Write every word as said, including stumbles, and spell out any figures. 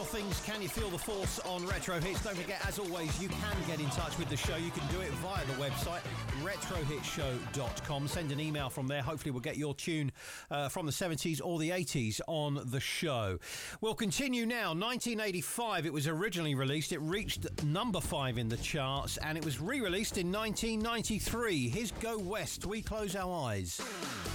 feel things? Can you feel the force on Retro Hits? Don't forget, as always, you can get in touch with the show. You can do it via the website, retro hit show dot com. Send an email from there. Hopefully we'll get your tune uh, from the seventies or the eighties on the show. We'll continue now. nineteen eighty-five, it was originally released. It reached number five in the charts, and it was re-released in nineteen ninety-three. Here's Go West, We Close Our Eyes.